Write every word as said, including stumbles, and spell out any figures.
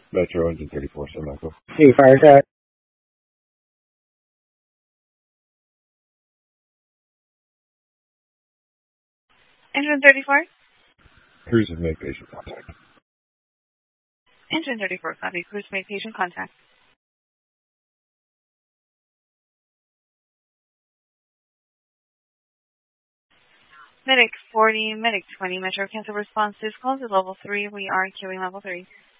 Metro Engine thirty-four, San Michael. Hey, fire attack. Engine thirty-four? Cruise has made patient contact. Engine thirty-four, copy. Cruise made patient contact. Medic forty, Medic twenty, Metro cancel response. This call is level three. We are queuing level three.